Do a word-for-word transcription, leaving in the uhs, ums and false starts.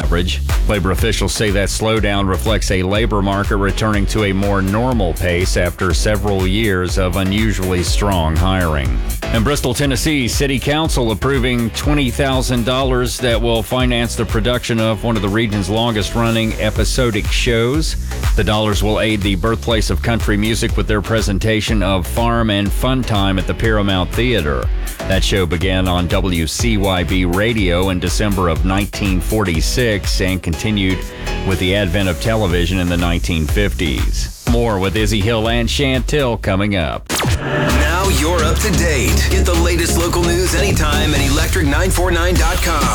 average. Labor officials say that slowdown reflects a labor market returning to a more normal pace after several years of unusually strong hiring. In Bristol, Tennessee, City Council approving twenty thousand dollars that will finance the production of one of the region's longest-running episodic shows. The dollars will aid the birthplace of country music with their presentation of Farm and Fun Time at the Paramount Theater. That show began on W C Y B radio in December of nineteen forty-six and continued with the advent of television in the nineteen fifties. More with Izzy Hill and Chantil coming up. Now you're up to date. Get the latest local news anytime at electric nine forty-nine dot com.